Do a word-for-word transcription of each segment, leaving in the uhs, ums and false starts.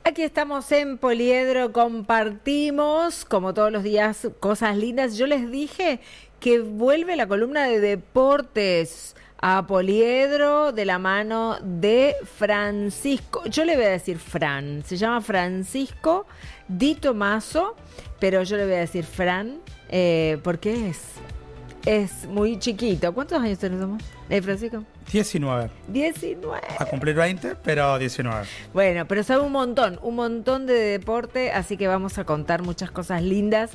Aquí estamos en Poliedro, compartimos, como todos los días, cosas lindas. Yo les dije que vuelve la columna de deportes a Poliedro de la mano de Francisco. Yo le voy a decir Fran, se llama Francisco Di Tomaso, pero yo le voy a decir Fran, eh, porque es, es muy chiquito. ¿Cuántos años tenemos, eh, Francisco? diecinueve. diecinueve. A cumplir veinte, pero diecinueve. Bueno, pero sabe un montón, un montón de deporte, así que vamos a contar muchas cosas lindas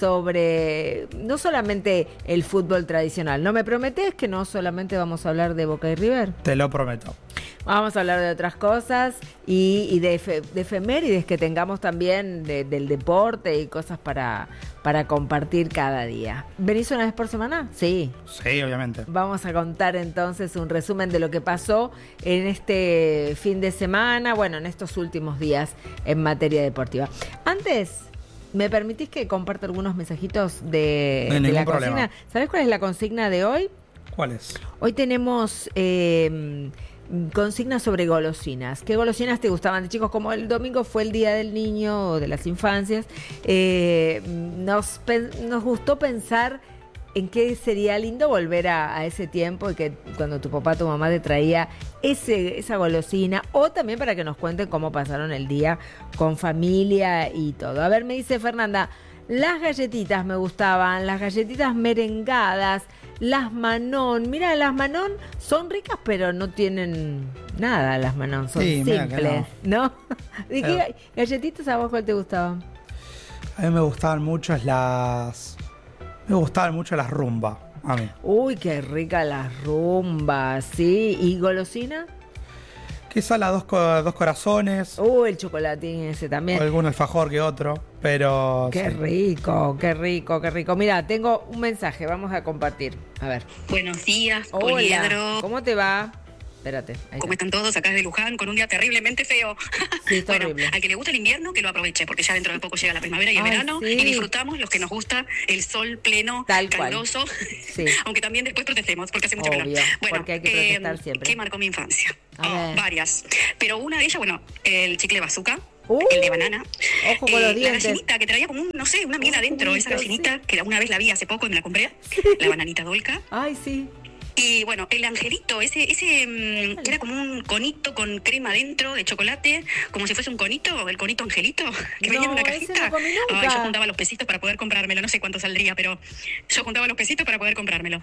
sobre no solamente el fútbol tradicional. ¿No me prometés que no solamente vamos a hablar de Boca y River? Te lo prometo. Vamos a hablar de otras cosas y, y de, efe, de efemérides que tengamos también de, del deporte y cosas para, para compartir cada día. ¿Venís una vez por semana? Sí. Sí, obviamente. Vamos a contar entonces un resumen de lo que pasó en este fin de semana, bueno, en estos últimos días en materia deportiva. Antes, ¿me permitís que comparta algunos mensajitos de, no de la problema. consigna? ¿Sabés cuál es la consigna de hoy? ¿Cuál es? Hoy tenemos eh, consignas sobre golosinas. ¿Qué golosinas te gustaban de chicos? Como el domingo fue el Día del Niño o de las Infancias, eh, nos, nos gustó pensar en qué sería lindo volver a, a ese tiempo y que cuando tu papá, tu mamá te traía ese, esa golosina, o también para que nos cuenten cómo pasaron el día con familia y todo. A ver, me dice Fernanda, las galletitas me gustaban, las galletitas merengadas, las Manón. Mira, las Manón son ricas, pero no tienen nada las Manón, son sí, simples, ¿no? ¿no? ¿De Pero, qué galletitas a vos cuál te gustaban? A mí me gustaban mucho las... Me gustaban mucho las rumba, a mí. Uy, qué rica las rumbas, sí. ¿Y golosina? Quizá las dos, dos corazones. Uy, el chocolatín ese también. O algún alfajor que otro, pero... Qué sí. rico, qué rico, qué rico. Mira, tengo un mensaje, vamos a compartir. A ver. Buenos días, Hola, Poliedro. ¿cómo te va? Espérate. Ahí ¿Cómo está. están todos acá de Luján con un día terriblemente feo? Sí, está bueno, horrible. al que le gusta el invierno, que lo aproveche, porque ya dentro de poco llega la primavera y el Ay, verano, sí. y disfrutamos los que nos gusta el sol pleno, Tal cual. caluroso, Sí. aunque también después protestemos, porque hace mucho Obvio, calor. Bueno, porque hay que protestar siempre. ¿qué marcó mi infancia? A Oh, ver. varias. Pero una de ellas, bueno, el chicle bazooka. Uh, el de banana. ojo con los la dientes. gallinita que traía como un, no sé, una miel Un adentro, esa juguito, gallinita, sí. que una vez la vi hace poco y me la compré, la bananita dolca. Ay, sí. Y bueno, el angelito, ese, ese mmm, era como un conito con crema adentro de chocolate, como si fuese un conito, el conito angelito, que venía en No, una ese cajita. no comí nunca. Ay, yo juntaba los pesitos para poder comprármelo, no sé cuánto saldría, pero yo juntaba los pesitos para poder comprármelo.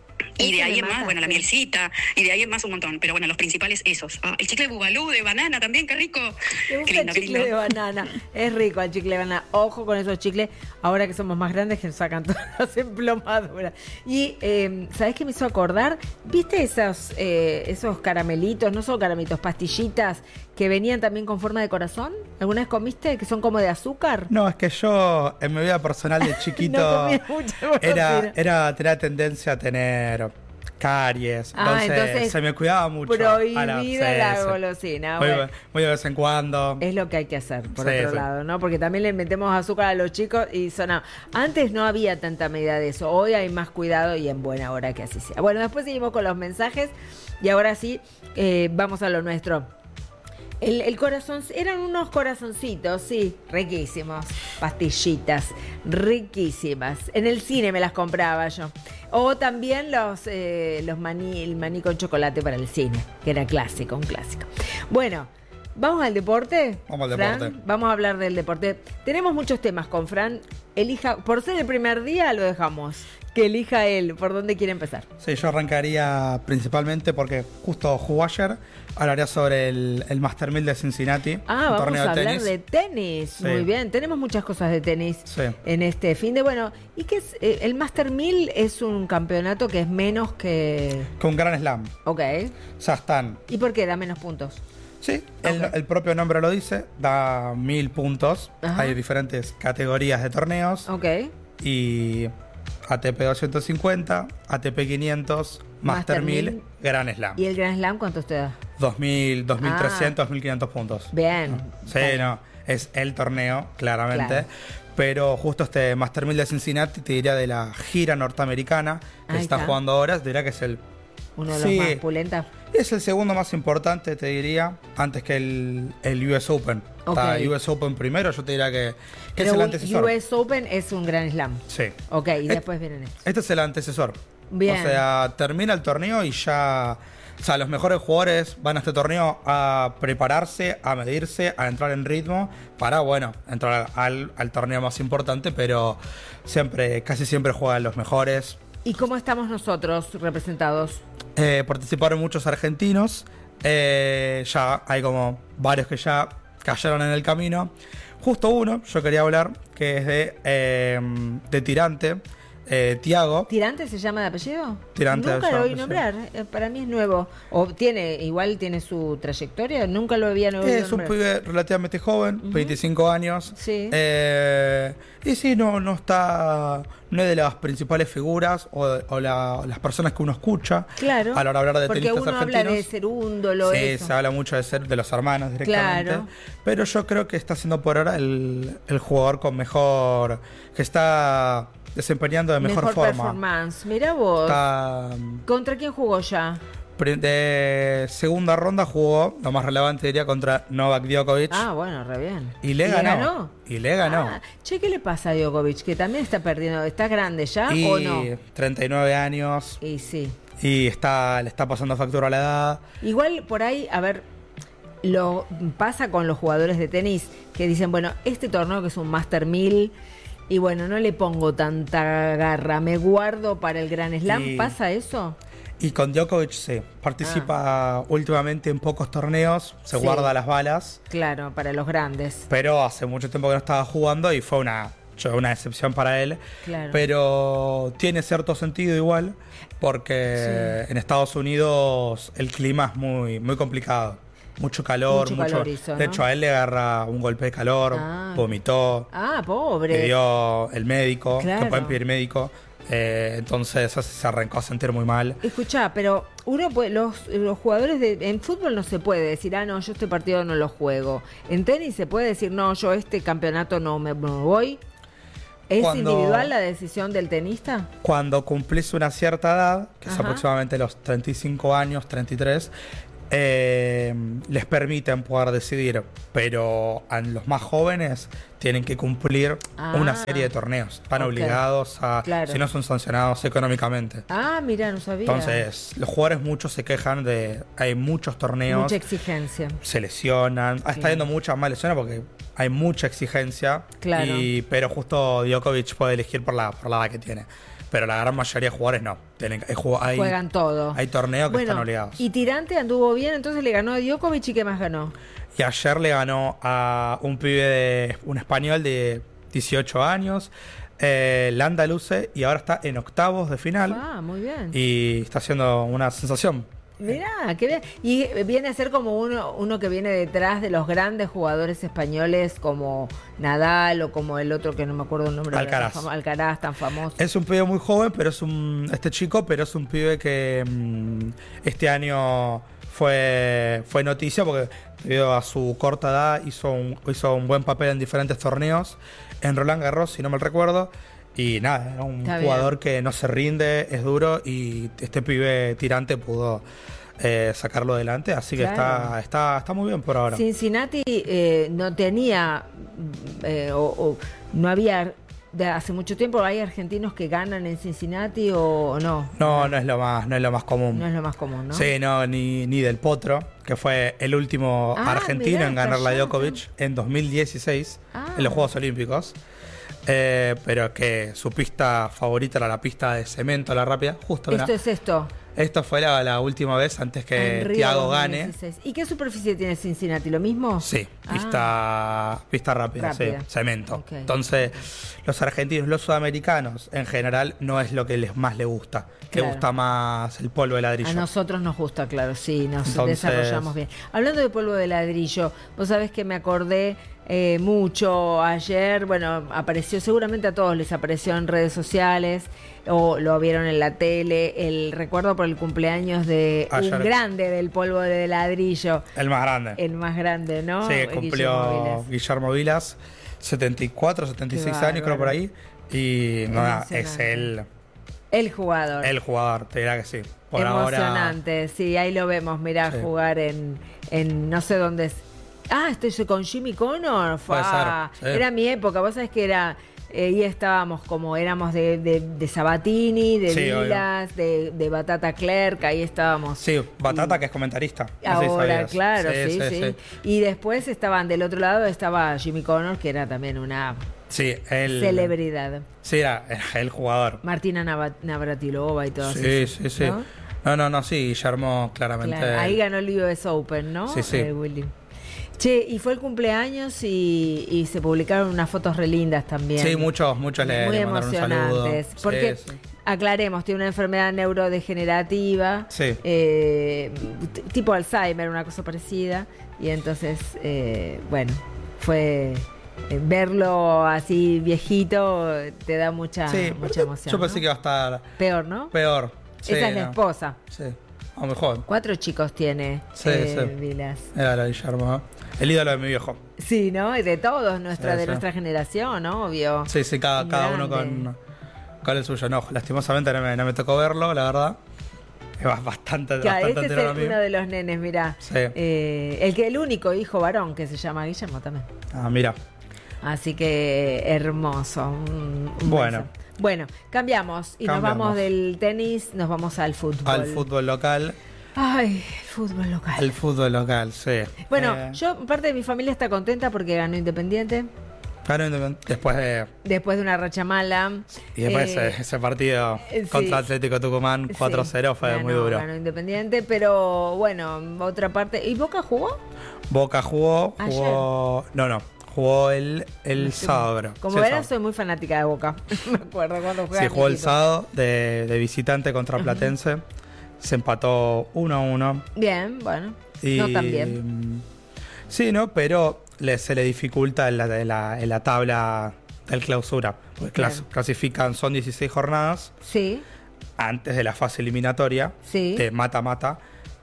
Y Ese de ahí me en más, mataste. bueno, la mielcita, y de ahí en más un montón, pero bueno, los principales esos. Ah, el chicle bubalú de banana también, qué rico. Me gusta Qué lindo, el qué chicle lindo. de banana. Es rico el chicle de banana. Ojo con esos chicles. Ahora que somos más grandes que nos sacan todas las emplomaduras. Y, eh, ¿sabés qué me hizo acordar? ¿Viste esos, eh, esos caramelitos? No son caramelitos, pastillitas que venían también con forma de corazón. ¿Alguna vez comiste? Que son como de azúcar. No, es que yo, en mi vida personal de chiquito, No comía mucha era, golosina. era, tenía tendencia a tener caries. Ah, Entonces, entonces, se me cuidaba mucho. prohibida a la, sí, la sí. golosina. Muy, Bueno. muy de vez en cuando. Es lo que hay que hacer, por Sí, otro sí. lado, ¿no? Porque también le metemos azúcar a los chicos y sonaba. Antes no había tanta medida de eso. Hoy hay más cuidado y en buena hora que así sea. Bueno, después seguimos con los mensajes y ahora sí, eh, vamos a lo nuestro. El, el corazón, eran unos corazoncitos, sí, riquísimos. Pastillitas, riquísimas. En el cine me las compraba yo. O también los, eh, los maní, el maní con chocolate para el cine, que era clásico, un clásico. Bueno, ¿vamos al deporte? Vamos al Fran? deporte. Vamos a hablar del deporte. Tenemos muchos temas con Fran. Elija, por ser el primer día, lo dejamos. Que elija él, por dónde quiere empezar. Sí, yo arrancaría principalmente porque justo jugó ayer. Hablaría sobre el, el Master mil de Cincinnati. Ah, un vamos torneo a de hablar tenis. de tenis. Sí. Muy bien, tenemos muchas cosas de tenis Sí. en este fin de... Bueno, ¿y qué es? Eh, El Master mil es un campeonato que es menos que... Con un Gran Slam. Ok. O sea, están... ¿Y por qué da menos puntos? Sí, el, Ok. el propio nombre lo dice. Da mil puntos. Ajá. Hay diferentes categorías de torneos. Ok. Y A T P doscientos cincuenta, A T P quinientos, Master Master mil, mil. Gran Slam. ¿Y el Grand Slam cuántos te da? dos mil, dos mil trescientos, Ah. dos mil quinientos puntos. Bien. Sí, Bien. no, es el torneo, claramente. Claro. Pero justo este Master mil de Cincinnati, te diría de la gira norteamericana que Ahí está, está. jugando ahora, te diría que es el Uno de Sí. los más pulentas. Es el segundo más importante, te diría, antes que el, el U S Open. Ok. Está U S Open primero, yo te diría que, que es Pero el antecesor. U S Open es un Grand Slam. Sí. Ok, y Eh, después vienen estos. Este es el antecesor. Bien. O sea, termina el torneo y ya... O sea, los mejores jugadores van a este torneo a prepararse, a medirse, a entrar en ritmo para, bueno, entrar al, al torneo más importante, pero siempre, casi siempre juegan los mejores. ¿Y cómo estamos nosotros representados? Eh, participaron muchos argentinos, eh, ya hay como varios que ya cayeron en el camino. Justo uno, yo quería hablar, que es de, eh, de Tirante, eh, Tiago. ¿Tirante se llama de apellido? Tirante Nunca se lo llama oí de nombrar. eh, Para mí es nuevo. O tiene, igual tiene su trayectoria. Nunca lo había oído Es un nombrar. pibe relativamente joven, Ujú. veinticinco años. Sí. Eh, y sí, no, no está. No es de las principales figuras o, o la- las personas que uno escucha Claro. a la hora de hablar de Porque tenistas uno argentinos. habla de Cerúndolo, Sí, eso. se habla mucho de ser de los hermanos directamente. Claro. Pero yo creo que está siendo por ahora el, el jugador con mejor. Que está desempeñando de mejor, forma. performance. Mira vos. Está. ¿Contra quién jugó ya? pri- De segunda ronda jugó, lo más relevante diría, contra Novak Djokovic. Ah, bueno, re bien. Y le ganó. Y le ganó. Ah, che, ¿qué le pasa a Djokovic? Que también está perdiendo. ¿Está grande ya y o no? treinta y nueve años. Y sí. Y está, le está pasando factura a la edad. Igual por ahí, a ver, lo pasa con los jugadores de tenis que dicen, bueno, este torneo que es un Master mil y bueno, no le pongo tanta garra, me guardo para el Grand Slam. Y- ¿Pasa eso? Y con Djokovic sí. Participa últimamente en pocos torneos. Se Ah. Sí. guarda las balas. Claro, para los grandes. Pero hace mucho tiempo que no estaba jugando y fue una, yo- una excepción para él. Claro. Pero tiene cierto sentido igual. Porque en Estados Unidos el clima es muy, muy complicado. Mucho calor, Mucho mucho. calor hizo, de ¿no? hecho, a él le agarra un golpe de calor, Ah. vomitó. Ah, pobre. Le dio el médico, Claro. que pueden pedir médico. Eh, entonces se se arrancó a sentir muy mal. Escuchá, pero uno puede, los, los jugadores de, en fútbol no se puede decir, ah, no, yo este partido no lo juego. En tenis se puede decir, no, yo este campeonato no me, no voy. ¿Es Cuando- individual la decisión del tenista? Cuando cumplís una cierta edad, que es Ajá. aproximadamente los treinta y cinco años, treinta y tres, eh, les permiten poder decidir, pero a los más jóvenes tienen que cumplir Ah. una serie de torneos. Están Ok. obligados a, Claro. si no son sancionados económicamente. Ah, mira, no sabía. Entonces, los jugadores muchos se quejan de, hay muchos torneos, Mucha exigencia. se lesionan, ah, está Claro. yendo muchas más lesiones porque hay mucha exigencia, Claro. y, pero justo Djokovic puede elegir por la, por la edad que tiene. Pero la gran mayoría de jugadores no. Tienen, hay, ju- hay, Juegan todo. hay torneos que Bueno, están obligados. y Tirante anduvo bien, entonces le ganó a Djokovic y ¿qué más ganó? Y ayer le ganó a un pibe, de, un español de dieciocho años, eh, Landa Luce, y ahora está en octavos de final. Ah, muy bien. Y está haciendo una sensación. Mirá, qué bien. Y viene a ser como uno, uno que viene detrás de los grandes jugadores españoles como Nadal o como el otro que no me acuerdo el nombre. Alcaraz. Tan fam- Alcaraz, tan famoso. Es un pibe muy joven, pero es un. Este chico, pero es un pibe que mm, este año fue, fue noticia porque debido a su corta edad hizo un, hizo un buen papel en diferentes torneos. En Roland Garros, si no mal recuerdo. Y nada, era un Está bien. jugador que no se rinde, es duro, y este pibe Tirante pudo eh, sacarlo adelante. Así que Claro. está, está, está muy bien por ahora. Cincinnati eh, no tenía eh, o, o no había de hace mucho tiempo. ¿Hay argentinos que ganan en Cincinnati o, o no? No, no es lo más, no es lo más común. No es lo más común, ¿no? Sí, no, ni, ni Del Potro, que fue el último Ah, argentino mirá, en ganar está la allá. Djokovic en dos mil dieciséis, Ah. en los Juegos Olímpicos. Eh, pero que su pista favorita era la pista de cemento, la rápida. Justo, mirá. Esto es esto. Esto fue la, la última vez antes que en Río Thiago dos mil gane. dieciséis. ¿Y qué superficie tiene Cincinnati? ¿Lo mismo? Sí, Ah. pista, pista rápida, Rápida. sí, cemento. Ok. Entonces, los argentinos, los sudamericanos, en general, no es lo que les más les gusta. Claro. Les gusta más el polvo de ladrillo. A nosotros nos gusta, claro, sí, nos Entonces- desarrollamos bien. Hablando de polvo de ladrillo, vos sabés que me acordé eh, mucho ayer, bueno, apareció, seguramente a todos les apareció en redes sociales o lo vieron en la tele, el recuerdo por el cumpleaños de Ayer. un grande del polvo de ladrillo, El más grande. el más grande, ¿no? Sí, Guillermo cumplió Vilas. Guillermo Vilas, setenta y cuatro, setenta y seis Qué años creo por bárbaro. ahí. Y nada, es Emocionante. el, El jugador. El jugador, te dirá que sí. Por Emocionante, ahora, sí, ahí lo vemos, mirá, Sí. jugar en, en no sé dónde es. Ah, estoy con Jimmy Connor. Fue, Puede ah, ser, sí. Era mi época, vos sabés que era. Eh, y estábamos como éramos de, de, de Sabatini, de Sí, Vilas, de, de Batata Clerc, ahí estábamos. Sí, Batata, Y que es comentarista. No sé si ahora, sabías. claro, sí sí, Y después estaban del otro lado, estaba Jimmy Connor, que era también una Sí, él. celebridad. Sí, era, era el jugador. Martina Nava- Navratilova y todo Sí, eso. sí, sí. ¿no? No, no, no, sí, Guillermo claramente. Claro, ahí ganó el U S Open, ¿no? Sí, sí. Eh, Willy. Che, y fue el cumpleaños y, y se publicaron unas fotos re lindas también. Sí, muchos, muchos le, Muy le mandaron un saludo. emocionantes. Sí, Porque, sí. aclaremos, tiene una enfermedad neurodegenerativa, Sí. eh, t- tipo Alzheimer, una cosa parecida. Y entonces, eh, bueno, fue eh, verlo así viejito, te da mucha, Sí, mucha emoción. yo pensé ¿no? que iba a estar Peor, ¿no? peor. Sí, Esa es la no. esposa. Sí, a lo mejor. Cuatro chicos tiene Sí, eh, sí. Vilas. Era lo de Guillermo, ¿eh? El ídolo de mi viejo. Sí, ¿no? Y de todos, nuestra, Sí, de sí. nuestra generación, ¿no? Obvio. Sí, sí, cada, Un cada uno grande. con, con el suyo. No, lastimosamente no me, no me tocó verlo, la verdad. Es ba- bastante, Claro, bastante este es anterior a el- mí. uno de los nenes, mirá. Sí. Eh, el que el único hijo varón que se llama Guillermo también. Ah, mira. Así que hermoso. un- un Bueno. beso. Bueno, cambiamos y nos Cambiamos. vamos del tenis, nos vamos al fútbol. Al fútbol local. Ay, el fútbol local. Al fútbol local, sí. Bueno, Eh, yo, parte de mi familia está contenta porque ganó Independiente ganó Independiente después de. después de una racha mala. Y después Eh, ese, ese partido eh, sí. contra Atlético Tucumán cuatro cero Sí, fue ganó, muy duro. Ganó Independiente, pero bueno, otra parte. ¿Y Boca jugó? Boca jugó, Ayer. jugó. No, no. Jugó el, el sábado, creo. Como Sí, el verás, sábado. soy muy fanática de Boca. Me acuerdo cuando jugaba. Sí, jugó el chiquito. sábado de, de visitante contra Platense. Se empató uno a uno. Bien, bueno. Y, No tan bien. mm, Sí, ¿no? Pero le, se le dificulta en la, en la, en la tabla del clausura. Porque clas- Bien. clasifican, son dieciséis jornadas Sí, antes de la fase eliminatoria sí. de mata-mata.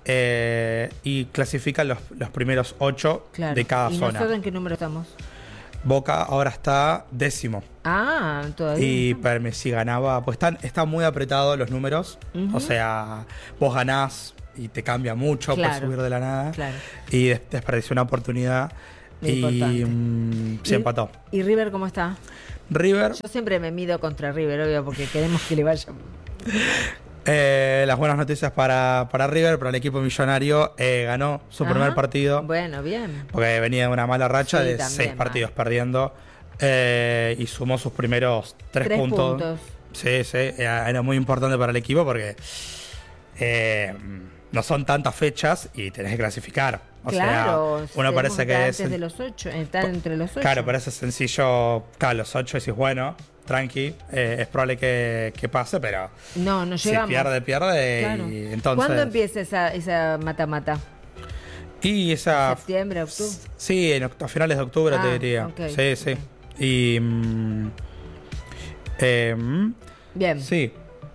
eh, y clasifican los, los primeros ocho Claro. de cada ¿Y zona. nosotros en qué número estamos? Boca ahora está décimo. Ah, todavía. Y no. Perme si ganaba, pues están, están muy apretados los números. Ujú. O sea, vos ganás y te cambia mucho Claro. por subir de la nada. Claro. Y des- desperdició una oportunidad Muy y importante. mm, se ¿Y- empató. ¿Y River cómo está? River, Yo siempre me mido contra River, obvio, porque queremos que le vaya. eh, las buenas noticias para, para River, para el equipo millonario, eh, ganó su Ajá. primer partido. Bueno, bien. Porque venía de una mala racha Sí, de también, seis mal. partidos perdiendo. eh, y sumó sus primeros tres, Tres puntos. puntos. Sí, sí, era, era muy importante para el equipo porque eh, no son tantas fechas y tenés que clasificar. O Claro. sea, uno tenemos parece que antes es. de los ocho, están entre los ocho. Claro, parece sencillo. Claro, los ocho decís, bueno, tranqui, eh, es probable que, que pase, pero No, no si llegamos. pierde, pierde. Claro. Y entonces. ¿Cuándo empieza esa, esa mata-mata? Y esa. ¿Septiembre, octubre? Sí, en oct- a finales de octubre Ah, te diría. ok, sí, sí. ok. Y. mm, em, Bien. sí.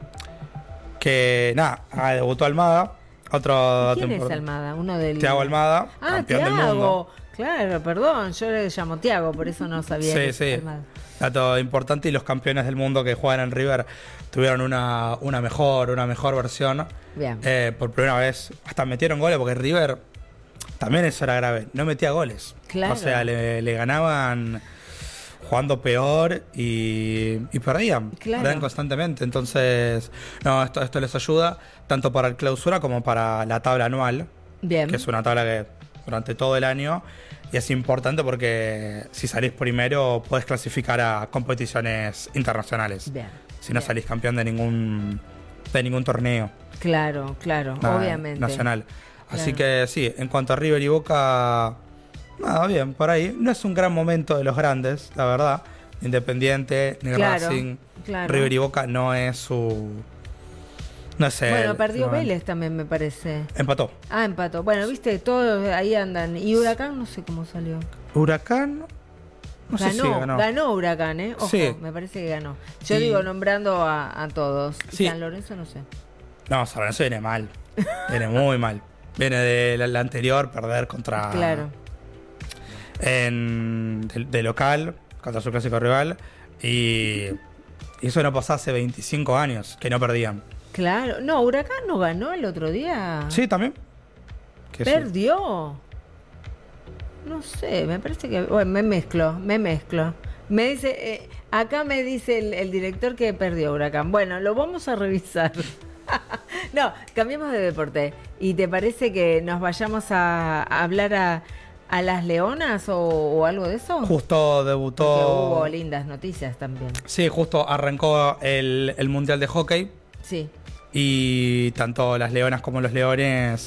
Que nada, ah, debutó Almada. Otro dato ¿Quién es importante. Almada? Uno del. Thiago Almada, Ah, campeón del mundo. Tiago. Claro, perdón, yo le llamo Tiago, por eso no sabía. Sí, que sí. es Almada. Dato importante, y los campeones del mundo que juegan en River tuvieron una, una mejor, una mejor versión. Bien. Eh, por primera vez, hasta metieron goles, porque River también eso era grave, no metía goles. Claro. O sea, le, le ganaban jugando peor y, y perdían. Claro. Perdían constantemente. Entonces, no, esto, esto les ayuda tanto para el clausura como para la tabla anual, Bien. que es una tabla que durante todo el año, y es importante porque si salís primero podés clasificar a competiciones internacionales. Bien. Si no Bien. salís campeón de ningún de ningún torneo Claro, claro, na- obviamente. nacional. Así Claro. que sí, en cuanto a River y Boca, nada, bien, por ahí. No es un gran momento de los grandes, la verdad. Independiente, ni Claro, Racing, claro. River y Boca no es su... No sé. Bueno, el- perdió no- Vélez también, me parece. Empató. Ah, empató. Bueno, viste, todos ahí andan. Y Huracán, no sé cómo salió. Huracán, no sé si ganó, ganó. Huracán, ¿eh? Ojo, Sí. me parece que ganó. Yo Y- digo nombrando a, a todos. Y Sí. San Lorenzo, no sé. No, San Lorenzo viene mal. Viene muy mal. Viene de la, la anterior, perder contra... Claro. En, de, de local, contra su clásico rival. Y Y eso no pasaba hace veinticinco años, que no perdían. Claro. No, Huracán no ganó el otro día. Sí, también. Que ¿Perdió? No sé, me parece que... Bueno, me mezclo, me mezclo. Me dice... Eh, acá me dice el, el director que perdió Huracán. Bueno, lo vamos a revisar. No, cambiemos de deporte. ¿Y te parece que nos vayamos a, a hablar a, a las Leonas o, o algo de eso? Justo debutó... Porque hubo lindas noticias también. Sí, justo arrancó el, el Mundial de Hockey. Sí. Y tanto las Leonas como los Leones...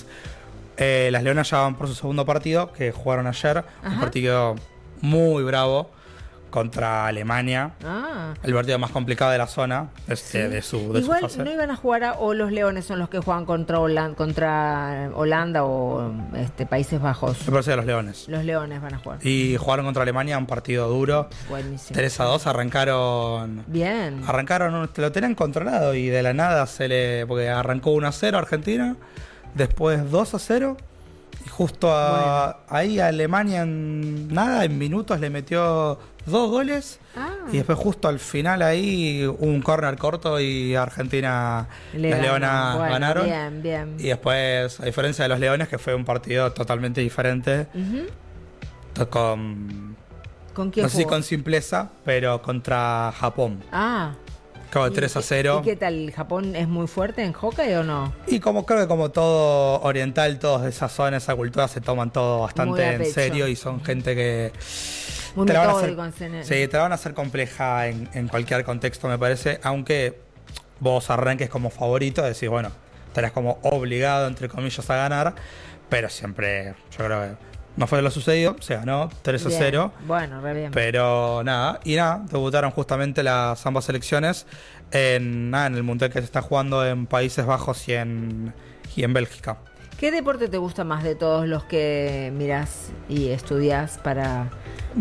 Eh, las Leonas ya van por su segundo partido, que jugaron ayer. Ajá. Un partido muy bravo contra Alemania. Ah. El partido más complicado de la zona, este, Sí. de su de Igual su fase. no iban a jugar a, o los Leones son los que juegan contra Holanda, contra Holanda o este, Países Bajos. Me parece de los Leones. Los Leones van a jugar. Y jugaron contra Alemania, un partido duro. Buenísimo. tres a dos, arrancaron... Bien. Arrancaron, un- lo tenían controlado y de la nada se le... Porque arrancó uno a cero Argentina, después dos a cero y justo a- ahí a Alemania en nada, en minutos le metió dos goles Ah. y después justo al final ahí un córner corto y Argentina, Le las ganó. Leonas Bueno, ganaron. Bien, bien. Y después, a diferencia de los Leones, que fue un partido totalmente diferente, Ujú. to- con... ¿Con quién No sé si jugó? con simpleza, pero contra Japón. Ah. Acabo de ¿Y- tres a cero. ¿Y qué tal? ¿Japón es muy fuerte en hockey o no? Y como creo que como todo oriental, todos de esa zona, esa cultura, se toman todo Muy bastante a en pecho. serio y son gente que Muy te la van a metódico hacer, en- sí, te la van a hacer compleja en, en cualquier contexto, me parece, aunque vos arranques como favorito, decís, bueno, estarás como obligado, entre comillas, a ganar, pero siempre, yo creo que no fue lo sucedido, se ganó tres a Bien. cero. Bueno, re bien. Pero nada, y nada, debutaron justamente las ambas selecciones en, nada, en el Mundial que se está jugando en Países Bajos y en, y en Bélgica. ¿Qué deporte te gusta más de todos los que miras y estudias para,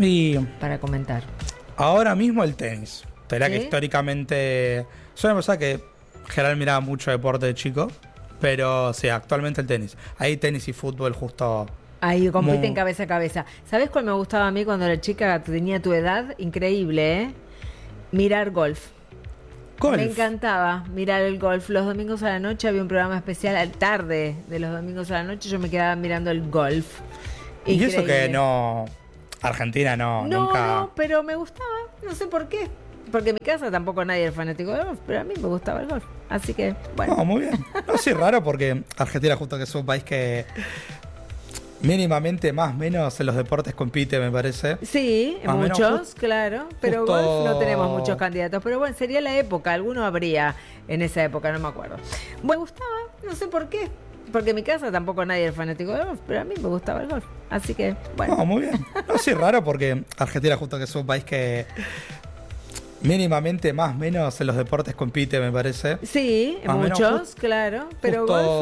Y para comentar? ahora mismo el tenis. Será que ¿Sí? históricamente... Soy una persona que en general miraba mucho deporte de chico, pero sí, actualmente el tenis. Ahí tenis y fútbol justo... Ahí compiten Muy- cabeza a cabeza. ¿Sabes cuál me gustaba a mí cuando era chica? Tenía tu edad, increíble, ¿eh? Mirar golf. Golf. Me encantaba mirar el golf. Los domingos a la noche había un programa especial, al tarde de los domingos a la noche yo me quedaba mirando el golf. Y eso que Increíble. no... Argentina no, No, nunca... no, pero me gustaba. No sé por qué. Porque en mi casa tampoco nadie era fanático del golf, pero a mí me gustaba el golf. Así que, bueno. No, muy bien. No, sí, raro porque Argentina justo que es un país que mínimamente más o menos en los deportes compite, me parece. Sí, Más o menos muchos, just- claro, pero justo- golf no tenemos muchos candidatos. Pero bueno, sería la época, alguno habría en esa época, no me acuerdo. Me gustaba, no sé por qué, porque en mi casa tampoco nadie era fanático del golf, pero a mí me gustaba el golf. Así que, bueno. No, muy bien. No, sí, raro porque Argentina justo que es un país que mínimamente más o menos en los deportes compite, me parece. Sí, Más o menos muchos, just- claro, pero justo- golf